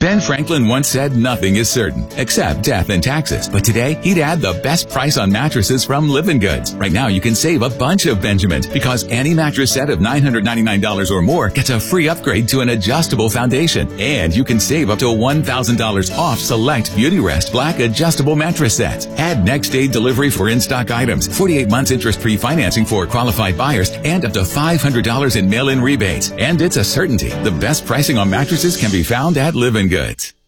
Ben Franklin once said nothing is certain, except death and taxes. But today, he'd add the best price on mattresses from Living Goods. Right now, you can save a bunch of Benjamins because any mattress set of $999 or more gets a free upgrade to an adjustable foundation. And you can save up to $1,000 off select Beautyrest Black adjustable mattress sets. Add next-day delivery for in-stock items, 48 months interest-free financing for qualified buyers, and up to $500 in mail-in rebates. And it's a certainty. The best pricing on mattresses can be found at Living Goods.